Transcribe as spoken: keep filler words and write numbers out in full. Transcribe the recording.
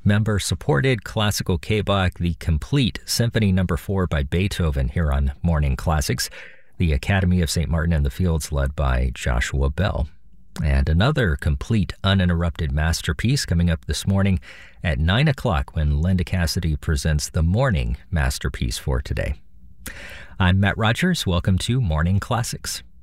member-supported classical K-Bach, the complete Symphony Number four by Beethoven here on Morning Classics, the Academy of Saint Martin in the Fields led by Joshua Bell. And another complete, uninterrupted masterpiece coming up this morning at nine o'clock when Linda Cassidy presents the morning masterpiece for today. I'm Matt Rogers. Welcome to Morning Classics.